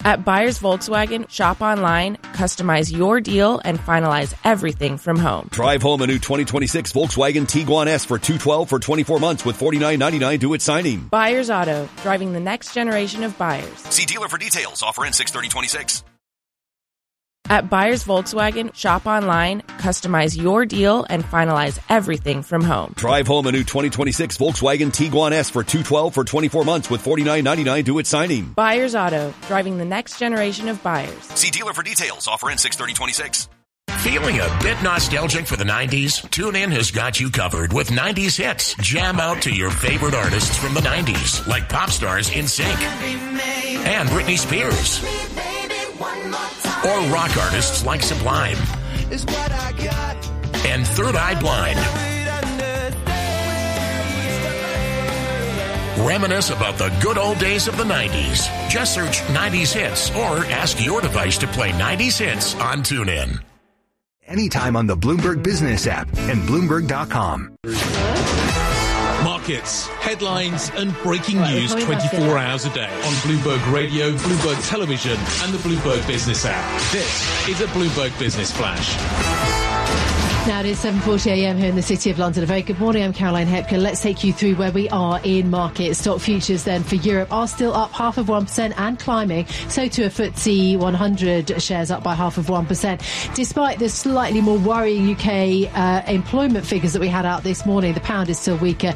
At Buyers Volkswagen, shop online, customize your deal, and finalize everything from home. Drive home a new 2026 Volkswagen Tiguan S for $212 for 24 months with $49.99 due at signing. Buyers Auto, driving the next generation of buyers. See dealer for details. Offer ends 6/30/26. At Buyers Volkswagen, shop online, customize your deal, and finalize everything from home. Drive home a new 2026 Volkswagen Tiguan S for $212 for 24 months with $49.99 due at signing. Buyers Auto, driving the next generation of buyers. See dealer for details. Offer ends 6/30/26. Feeling a bit nostalgic for the 90s? TuneIn has got you covered with 90s hits. Jam out to your favorite artists from the 90s, like pop stars NSYNC and Britney Spears. Or rock artists like Sublime and Third Eye Blind. Reminisce about the good old days of the 90s. Just search 90s hits or ask your device to play 90s hits on TuneIn. Anytime on the Bloomberg Business app and Bloomberg.com. Markets, headlines and breaking news 24 hours a day on Bloomberg Radio, Bloomberg Television and the Bloomberg Business app. This is a Bloomberg Business Flash. Now it is 7:40 a.m. here in the City of London. A very good morning. I'm Caroline Hepker. Let's take you through where we are in markets. Stock futures then for Europe are still up 0.5% and climbing. So too a FTSE 100 shares up by 0.5%. Despite the slightly more worrying UK employment figures that we had out this morning, the pound is still weaker,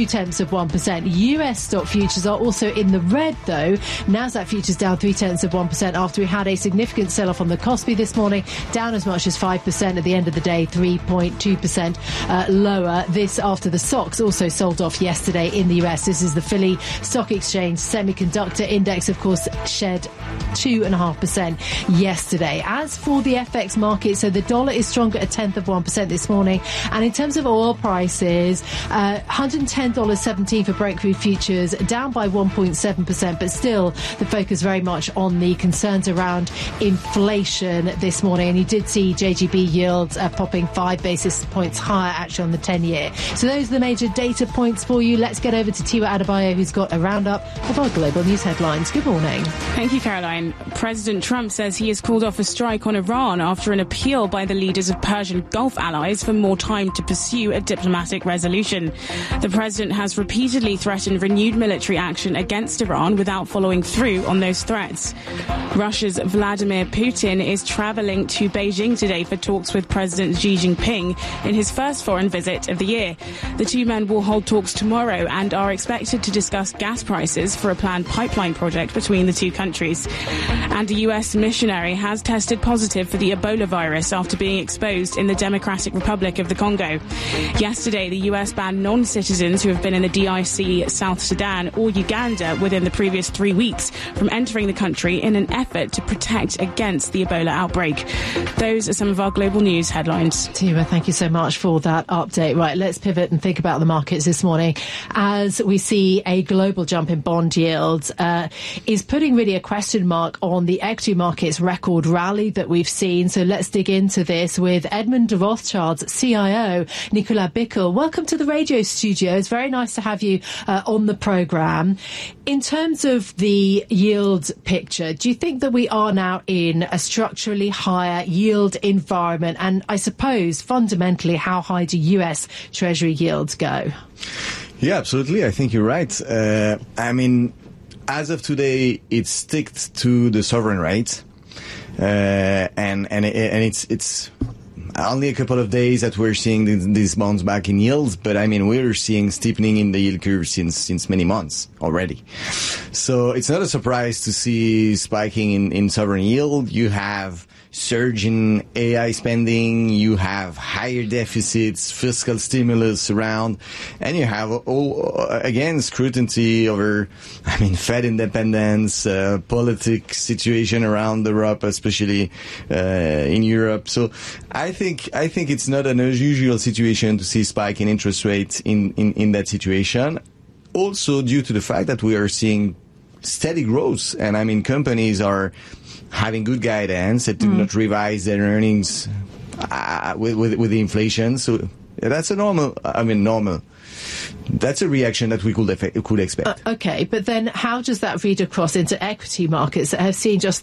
0.2%. US stock futures are also in the red though. Nasdaq futures down 0.3% after we had a significant sell-off on the Kospi this morning, down as much as 5% at the end of the day, 3.2% lower. This after the SOX also sold off yesterday in the US. This is the Philly Stock Exchange Semiconductor Index, of course, shed 2.5% yesterday. As for the FX market, so the dollar is stronger at 0.1% this morning. And in terms of oil prices, $110.17 for Brent crude futures, down by 1.7%, but still the focus very much on the concerns around inflation this morning. And you did see JGB yields popping 5 basis points higher actually on the 10-year. So those are the major data points for you. Let's get over to Tiwa Adebayo, who's got a roundup of our global news headlines. Good morning. Thank you, Caroline. President Trump says he has called off a strike on Iran after an appeal by the leaders of Persian Gulf allies for more time to pursue a diplomatic resolution. The president has repeatedly threatened renewed military action against Iran without following through on those threats. Russia's Vladimir Putin is travelling to Beijing today for talks with President Xi Jinping in his first foreign visit of the year. The two men will hold talks tomorrow and are expected to discuss gas prices for a planned pipeline project between the two countries. And a US missionary has tested positive for the Ebola virus after being exposed in the Democratic Republic of the Congo. Yesterday, the US banned non-citizens who have been in the DRC, South Sudan or Uganda within the previous 3 weeks from entering the country in an effort to protect against the Ebola outbreak. Those are some of our global news headlines. Tima, thank you so much for that update. Right, let's pivot and think about the markets this morning as we see a global jump in bond yields is putting really a question mark on the equity market's record rally that we've seen. So let's dig into this with Edmond de Rothschild's CIO, Nicolas Bickel. Welcome to the radio studio. It's very nice to have you on the programme. In terms of the yield picture, do you think that we are now in a structurally higher yield environment? And I suppose fundamentally, how high do US Treasury yields go? Yeah, absolutely. I think you're right. I mean, as of today, it's sticked to the sovereign rate, and it's only a couple of days that we're seeing these bonds back in yields, but I mean, we're seeing steepening in the yield curve since many months already. So it's not a surprise to see spiking in sovereign yield. You have surge in AI spending, you have higher deficits, fiscal stimulus around, and you have again scrutiny over, I mean, Fed independence, politics situation around Europe, especially in Europe. So I think it's not an unusual situation to see spike in interest rates in that situation. Also due to the fact that we are seeing steady growth, and I mean companies are having good guidance that do not revise their earnings with the inflation. So that's a normal. That's a reaction that we could expect. Okay, but then how does that read across into equity markets that have seen just